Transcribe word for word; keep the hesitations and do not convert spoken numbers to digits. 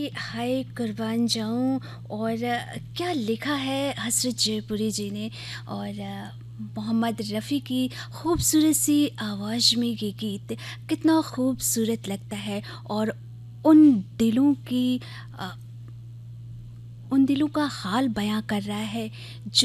हाय कुर्बान जाऊँ। और क्या लिखा है हसरत जयपुरी जी ने। और अ, मोहम्मद रफ़ी की खूबसूरत सी आवाज़ में ये गीत कितना खूबसूरत लगता है। और उन दिलों की अ, उन दिलों का हाल बयां कर रहा है जो